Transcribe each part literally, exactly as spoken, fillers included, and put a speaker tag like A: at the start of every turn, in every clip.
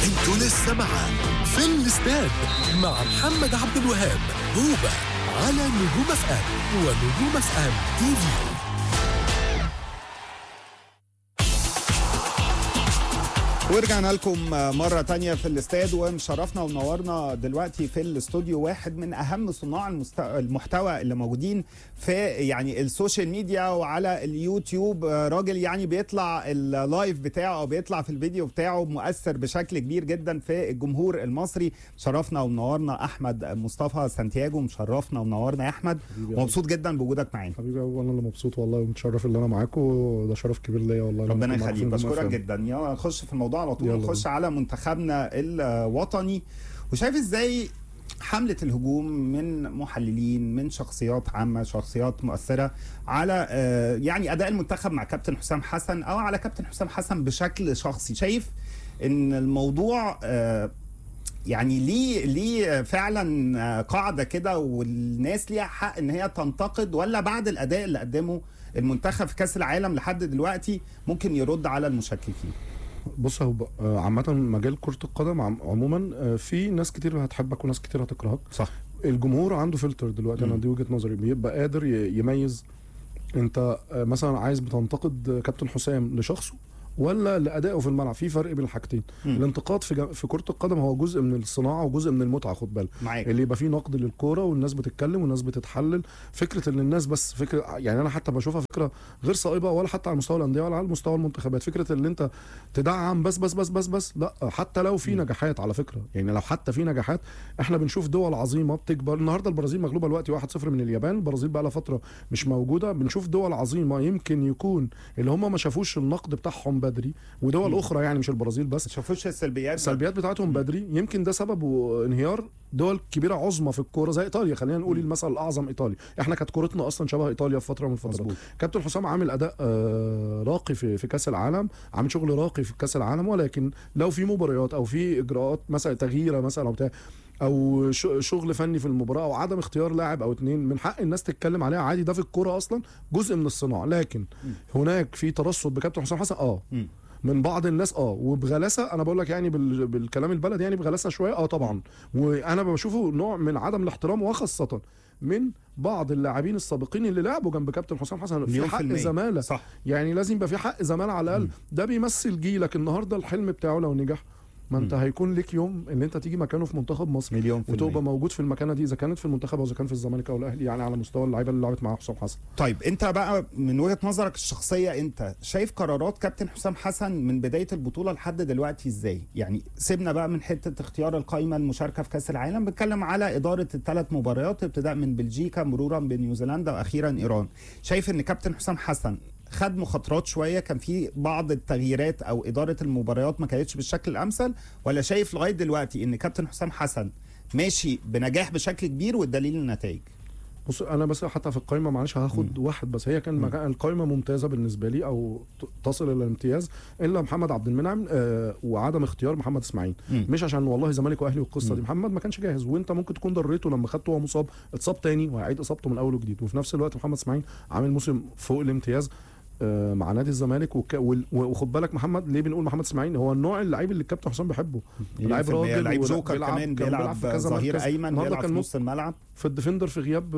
A: انتوا لسه مع في الاستاد مع محمد عبد الوهاب هوبا على نجوم اف ام ونجوم اف ام تي في.
B: ورجعنا لكم مرة تانية في الاستاد، ومشرفنا ونورنا دلوقتي في الاستوديو واحد من أهم صناع المحتوى اللي موجودين في يعني السوشيال ميديا وعلى اليوتيوب. راجل يعني بيطلع اللايف بتاعه أو بيطلع في الفيديو بتاعه مؤثر بشكل كبير جدا في الجمهور المصري. شرفنا ونورنا أحمد مصطفى سانتياغو، مشرفنا ونورنا يا أحمد، ومبسوط جدا بوجودك معانا.
C: حبيبي وانا اللي مبسوط والله ومتشرف اللي أنا معاكم، وده شرف كبير ليا والله.
B: ربنا يخليك، بشكرك جدا. يلا نخش في الموضوع على طول، نخش على منتخبنا الوطني. وشايف ازاي حملة الهجوم من محللين، من شخصيات عامة، شخصيات مؤثرة على يعني أداء المنتخب مع كابتن حسام حسن أو على كابتن حسام حسن بشكل شخصي؟ شايف إن الموضوع يعني ليه ليه فعلا قاعدة كده والناس ليها حق إن هي تنتقد، ولا بعد الأداء اللي قدمه المنتخب في كأس العالم لحد دلوقتي ممكن يرد على المشككين؟
C: بص، هو عامة مجال كرة القدم عموما في ناس كتير هتحبك وناس كتير هتكرهك.
B: صح.
C: الجمهور عنده فلتر دلوقتي، انا دي وجهة نظري، بيبقى قادر يميز انت مثلا عايز بتنتقد كابتن حسام لشخصه ولا لأدائه في الملعب. في فرق بين الحاجتين. الانتقاد في في كرة القدم هو جزء من الصناعة وجزء من المتعة، خد بالك، اللي يبقى فيه نقد للكورة والناس بتتكلم والناس بتتحلل. فكرة ان الناس بس فكرة، يعني انا حتى بشوفها فكرة غير صائبة، ولا حتى على مستوى الأندية ولا على مستوى المنتخبات. فكرة ان انت تدعم بس بس بس بس بس لا، حتى لو في نجاحات على فكرة، يعني لو حتى في نجاحات، احنا بنشوف دول عظيمة بتكبر. النهارده البرازيل مغلوبة دلوقتي واحد صفر من اليابان، البرازيل بقى لها فترة مش موجودة. بنشوف دول عظيمة يمكن يكون اللي هم ما شافوش النقد بتاعهم بدري، ودول دول اخرى يعني مش البرازيل بس،
B: ما شافوش السلبيات
C: السلبيات بتاعتهم م. بدري. يمكن ده سببه انهيار دول كبيره عظمى في الكوره زي ايطاليا. خلينا نقول المثل الاعظم ايطاليا، احنا كانت كورتنا اصلا شبه ايطاليا في فتره من الفترات. كابتن حسام عامل اداء آه راقي في في كاس العالم، عامل شغل راقي في كاس العالم، ولكن لو في مباريات او في اجراءات مثلا تغييره مثلا او بتاع او شغل فني في المباراه او عدم اختيار لاعب او اتنين، من حق الناس تتكلم عليها عادي. ده في الكوره اصلا جزء من الصناعه. لكن م. هناك في ترصد بكابتن حسام حسن اه م. من بعض الناس اه وبغلاسه. انا بقول لك يعني بالكلام البلد يعني بغلاسه شويه اه طبعا. وانا بشوفه نوع من عدم الاحترام، وخاصه من بعض اللاعبين السابقين اللي لعبوا جنب كابتن حسام حسن في حق زماله.
B: صح.
C: يعني لازم يبقى في حق زماله على الاقل. ده بيمثل جيلك النهارده. الحلم بتاعه لو نجح، ما انت هيكون ليك يوم اللي انت تيجي مكانه في منتخب مصر
B: مليون في
C: وتبقى موجود في المكانه دي، اذا كانت في المنتخب او اذا كان في الزمالك او الاهلي، يعني على مستوى اللعيبه اللي لعبت مع حسام حسن.
B: طيب انت بقى من وجهه نظرك الشخصيه، انت شايف قرارات كابتن حسام حسن من بدايه البطوله لحد دلوقتي ازاي؟ يعني سيبنا بقى من حته اختيار القائمه المشاركه في كاس العالم، بنتكلم على اداره الثلاث مباريات ابتداء من بلجيكا مرورا بنيوزيلندا واخيرا ايران. شايف ان كابتن حسام حسن خد مخاطرات شويه، كان في بعض التغييرات او اداره المباريات ما كانتش بالشكل الامثل، ولا شايف لغايه دلوقتي ان كابتن حسام حسن ماشي بنجاح بشكل كبير والدليل النتائج؟
C: بص انا بس حتى في القائمه معلش هاخد م. واحد بس، هي كان م. القائمه ممتازه بالنسبه لي او تصل الى الامتياز، الا محمد عبد المنعم آه وعدم اختيار محمد اسماعيل. م. مش عشان والله زمالك واهلي والقصه م. دي، محمد ما كانش جاهز، وانت ممكن تكون ضريته لما خدته وهو مصاب، اتصاب تاني وهيعيد اصابته من اول وجديد. وفي نفس الوقت محمد اسماعيل عامل موسم فوق الامتياز مع نادي الزمالك. وك... وخد بالك محمد، ليه بنقول محمد اسماعيل؟ هو النوع اللعيب اللي الكابتن حسام بيحبه،
B: لعيب راجل، لعيب جوكر كمان، بيلعب في ظهير ايمن، بيلعب في نص الملعب،
C: في الديفندر في غياب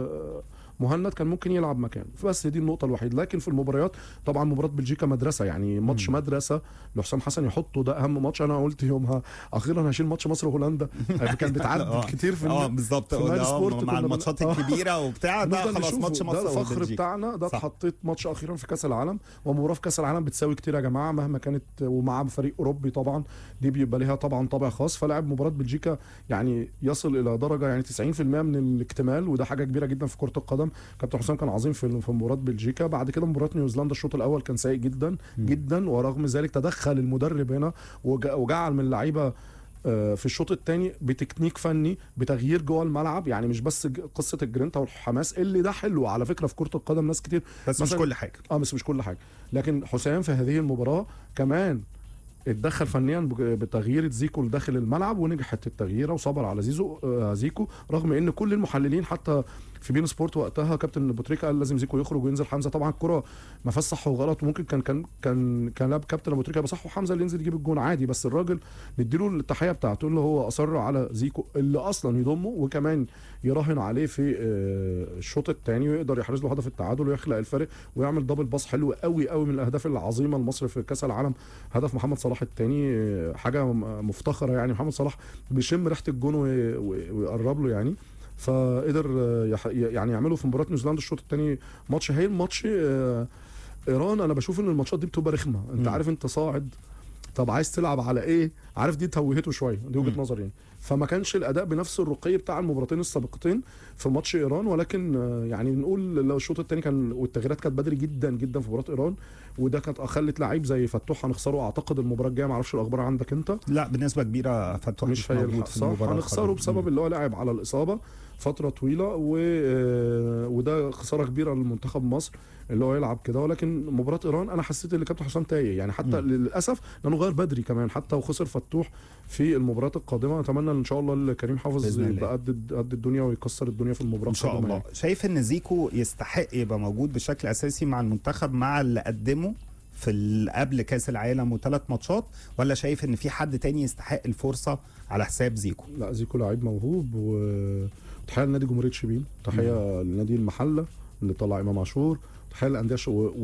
C: مهند كان ممكن يلعب مكانه. بس دي النقطه الوحيده. لكن في المباريات طبعا مباراه بلجيكا مدرسه، يعني ماتش مدرسه لحسام حسن يحطه، ده اهم ماتش. انا قلت يومها اخيرا هشيل ماتش مصر وهولندا، كان بيتعدى كتير في
B: اه بالظبط مع الماتشات الكبيره وبتاع، ده خلاص ماتش مصر
C: ده الفخر بتاعنا، ده اتحطيت ماتش اخيرا في كاس العالم. ومباراه في كاس العالم بتساوي كتير يا جماعه مهما كانت، ومع فريق اوروبي طبعا دي بيبقى ليها طبعا طابع خاص. فلعب مباراه بلجيكا يعني يصل الى درجه يعني تسعين في المية من الاكتمال، وده حاجه كبيره جدا في كره القدم. كابتن حسام كان عظيم في في مباراه بلجيكا. بعد كده مباراه نيوزيلندا الشوط الاول كان سيء جدا م. جدا، ورغم ذلك تدخل المدرب هنا وجعل من اللعيبه في الشوط الثاني بتكنيك فني بتغيير جوه الملعب، يعني مش بس قصه الجرينتا والحماس اللي ده حلو على فكره في كره القدم. ناس كتير
B: بس مش كل حاجه
C: اه بس مش كل حاجه. لكن حسام في هذه المباراه كمان اتدخل فنيا بتغيير زيكو لداخل الملعب، ونجحت التغييره وصبر على زيزو زيكو، رغم ان كل المحللين حتى في بين سبورت وقتها كابتن ابو تريكه قال لازم زيكو يخرج وينزل حمزه. طبعا الكره ما فيهاش صح وغلط، وممكن كان كان كان كان كابتن ابو تريكه بصح وحمزه اللي ينزل يجيب الجون عادي، بس الراجل نديله التحيه بتاعته اللي هو اصر على زيكو اللي اصلا يضمه وكمان يراهن عليه في الشوط الثاني ويقدر يحرز له هدف التعادل ويخلق الفرق ويعمل دبل باص حلو قوي قوي من الاهداف العظيمه لمصر في كاس العالم. هدف محمد صلاح الثاني حاجه مفتخره يعني، محمد صلاح بيشم ريحه الجون ويقرب له يعني، فقدر يعني يعملوا في مباراه نيوزيلندا الشوط الثاني ماتش هايل. ماتش ايران انا بشوف ان الماتشات دي بتبقى رخمه، انت م. عارف انت صاعد طب عايز تلعب على ايه، عارف دي توهته شويه، دي وجهه نظري يعني. فما كانش الاداء بنفس الرقي بتاع المباراتين السابقتين في ماتش ايران، ولكن يعني نقول لو الشوط الثاني كان والتغييرات كانت بدري جدا جدا في مباراه ايران، وده كانت خلت لعيب زي فتوح هنخسره اعتقد المباراه الجايه، ما اعرفش الاخبار عندك انت.
B: لا بنسبه كبيره فتوح
C: مش موجود في المباراه، هنخسره بسبب اللي هو لاعب على الاصابه فتره طويله و... وده خساره كبيره لمنتخب مصر اللي هو يلعب كده. ولكن مباراه ايران انا حسيت ان كابتن حسام تايه يعني، حتى م. للاسف لانه غير بدري كمان حتى وخسر فتوح في المباريات القادمه. اتمنى ان شاء الله كريم حافظ يبقى قد قد الدنيا ويكسر الدنيا في المباراه
B: ان شاء الله. شايف ان زيكو يستحق يبقى موجود بشكل اساسي مع المنتخب مع اللي قدمه في قبل كاس العالم وثلاث ماتشات، ولا شايف ان في حد تاني يستحق الفرصه على حساب زيكو؟
C: لا زيكو لاعب موهوب، وتحيه لنادي جمهوريه شبين، تحيه لنادي المحله اللي طلع امام عاشور، تحيه للانديه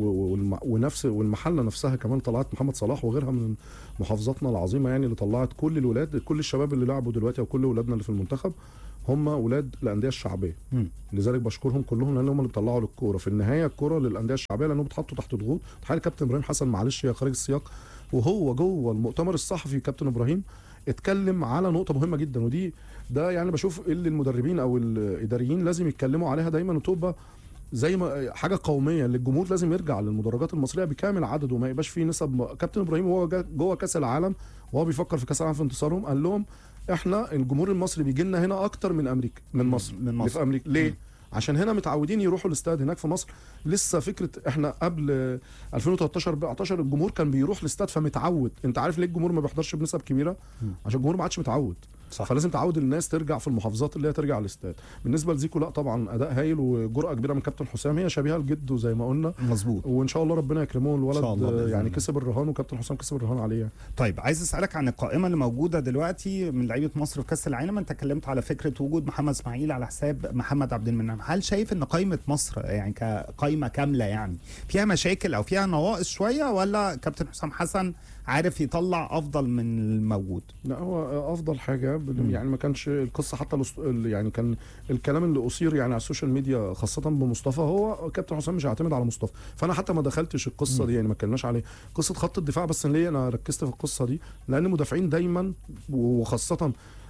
C: ونفس والمحله نفسها كمان طلعت محمد صلاح وغيرها من محافظاتنا العظيمه يعني، اللي طلعت كل الولاد كل الشباب اللي لعبوا دلوقتي او كل اولادنا اللي في المنتخب هم اولاد الانديه الشعبيه. م. لذلك بشكرهم كلهم لان هم اللي بيطلعوا للكوره في النهايه الكوره للانديه الشعبيه، لانهم بيتحطوا تحت ضغوط. تحيه كابتن ابراهيم حسن معلش يا خارج السياق، وهو جوه المؤتمر الصحفي كابتن ابراهيم اتكلم على نقطه مهمه جدا، ودي ده يعني بشوف اللي المدربين او الاداريين لازم يتكلموا عليها دايما وتبقى زي ما حاجه قوميه للجمهور. لازم يرجع للمدرجات المصريه بكامل عدد وما يبقاش فيه نسب. كابتن ابراهيم وهو جوه كاس العالم وهو بيفكر في كاس العالم في انتصارهم قال لهم احنا الجمهور المصري بيجي لنا هنا اكتر من امريكا من مصر
B: من مصر
C: في امريكا ليه؟ م. عشان هنا متعودين يروحوا الاستاد هناك في مصر. لسه فكره احنا قبل ألفين وتلتاشر أربعتاشر الجمهور كان بيروح الاستاد فمتعود. انت عارف ليه الجمهور ما بيحضرش بنسب كبيره؟ م. عشان الجمهور ما عادش متعود. صح. فلازم تعود الناس ترجع في المحافظات اللي هي ترجع الاستاد. بالنسبه لزيكو لا طبعا اداء هايل وجرأه كبيره من كابتن حسام، هي شبيهه لجده زي ما قلنا.
B: مظبوط.
C: وان شاء الله ربنا يكرمه الولد يعني كسب الرهان وكابتن حسام كسب الرهان عليه.
B: طيب عايز اسالك عن القائمه اللي موجوده دلوقتي من لعيبه مصر في كاس العالم. انت اتكلمت على فكره وجود محمد اسماعيل على حساب محمد عبد المنعم، هل شايف ان قائمه مصر يعني كقائمه كامله يعني فيها مشاكل او فيها نواقص شويه، ولا كابتن حسام حسن عارف يطلع افضل من الموجود؟
C: لا هو افضل حاجه يعني ما كانش القصه حتى يعني كان الكلام اللي اثير يعني على السوشيال ميديا خاصه بمصطفى، هو كابتن حسام مش هيعتمد على مصطفى، فانا حتى ما دخلتش القصه دي يعني ما اتكلمناش عليه قصه خط الدفاع. بس ليه انا ركزت في القصه دي؟ لان المدافعين دايما وخاصه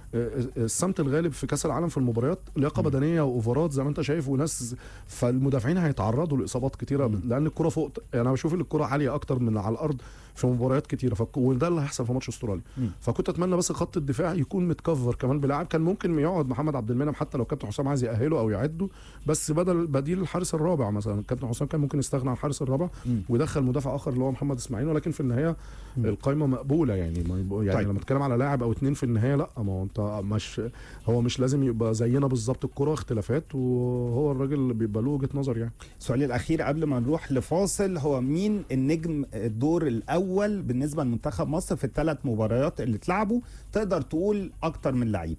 C: السمت الغالب في كاس العالم في المباريات لياقه بدنيه واوفرات زي ما انت شايف وناس، فالمدافعين هيتعرضوا لاصابات كتيره لان الكره فوق يعني. انا بشوف ان الكره عاليه اكتر من على الارض في مباريات كتيره، ف... وده اللي هيحصل في ماتش استراليا. فكنت اتمنى بس خط الدفاع يكون متكفر كمان بلاعب. كان ممكن يقعد محمد عبد المنعم حتى لو كابتن حسام عايز يأهله او يعده، بس بدل بديل الحارس الرابع مثلا كابتن حسام كان ممكن يستغنى عن الحارس الرابع ويدخل مدافع اخر اللي هو محمد اسماعيل. ولكن في النهايه م. القائمه مقبوله يعني ما يعني طيب. لما اتكلم على لاعب او اتنين في النهايه لا، ما هو انت مش هو مش لازم يبقى زينا بالظبط، الكره اختلافات وهو الراجل بيبقى له وجهه نظر يعني.
B: سؤالي الاخير قبل ما نروح لفاصل، هو مين النجم الدور الاول بالنسبه لمنتخب مصر في الثلاث مباريات اللي اتلعبوا؟ تقدر تقول اكتر من لعيب.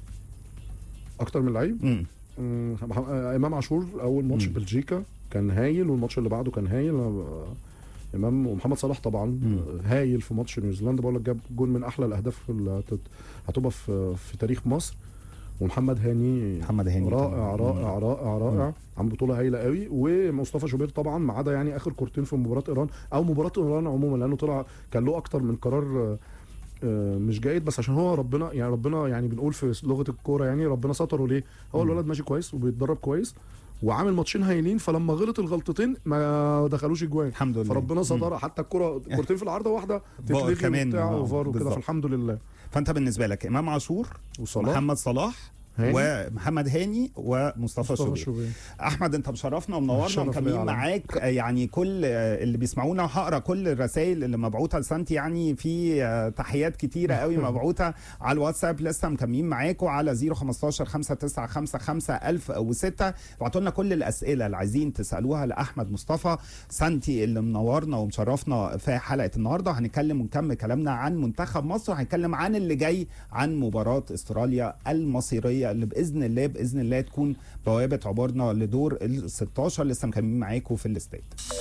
C: اكتر من لعيب؟ امم امام عاشور اول ماتش بلجيكا كان هايل، والماتش اللي بعده كان هايل امام. ومحمد صلاح طبعا مم. هايل في ماتش نيوزيلندا، بقول لك جاب جول من احلى الاهداف اللي هتبقى في في تاريخ مصر. ومحمد هاني
B: محمد هاني
C: رائع رائع رائع رائع عم بطوله هايله قوي. ومصطفى شوبير طبعا ما عدا يعني اخر كورتين في مباراه ايران او مباراه ايران عموما، لانه طلع كان له اكتر من قرار مش جيد، بس عشان هو ربنا يعني ربنا يعني بنقول في لغه الكوره يعني ربنا ستره ليه. هو الولد ماشي كويس وبيتدرب كويس وعامل ماتشين هايلين، فلما غلط الغلطتين ما دخلوش اجوان
B: الحمد لله،
C: فربنا سترها. حتى الكره كورتين في العارضه واحده تتلغي وبتاع وفار وكده، فالحمد لله.
B: فانت بالنسبه لك امام عاشور وصلاح محمد صلاح ومحمد هاني ومصطفى شوبير. احمد انت مشرفنا ومنورنا ومكملين معاك يعني كل اللي بيسمعونا، وهقرا كل الرسائل اللي مبعوثه لسانتي، يعني في تحيات كتيره قوي مبعوثه على الواتساب، لسه مكملين معاكم على صفر خمستاشر خمسة تسعة خمسة خمسة ألف وستة. ابعتوا لنا كل الاسئله اللي عايزين تسالوها لاحمد مصطفى سانتي اللي منورنا ومشرفنا في حلقه النهارده. هنتكلم ونكمل كلامنا عن منتخب مصر، وهنتكلم عن اللي جاي، عن مباراه استراليا المصيريه اللي باذن الله باذن الله تكون بوابه عبورنا لدور ال ستاشر. لسه مكملين معاكم في الاستاد.